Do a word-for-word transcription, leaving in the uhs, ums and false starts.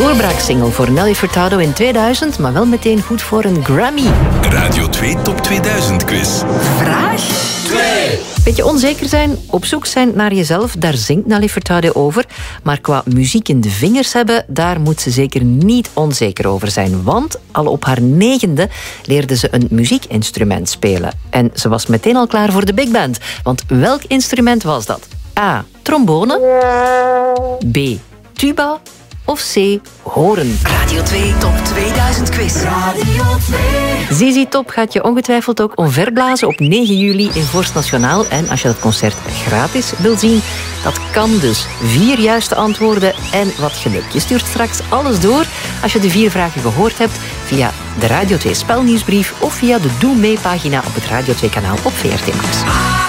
doorbraaksingle voor Nelly Furtado in tweeduizend, maar wel meteen goed voor een Grammy. Radio twee Top tweeduizend quiz. Vraag twee. Beetje onzeker zijn, op zoek zijn naar jezelf, daar zingt Nelly Furtado over. Maar qua muziek in de vingers hebben, daar moet ze zeker niet onzeker over zijn. Want al op haar negende leerde ze een muziekinstrument spelen. En ze was meteen al klaar voor de big band. Want welk instrument was dat? A. Trombone. B. Tuba. Of C. Horen. Radio twee Top tweeduizend quiz. Radio twee. Zizi Top gaat je ongetwijfeld ook omverblazen op negen juli in Vorst Nationaal. En als je dat concert gratis wil zien, dat kan dus. Vier juiste antwoorden en wat geluk. Je stuurt straks alles door als je de vier vragen gehoord hebt via de Radio twee spelnieuwsbrief of via de Doe Mee pagina op het Radio twee kanaal op V R T Max.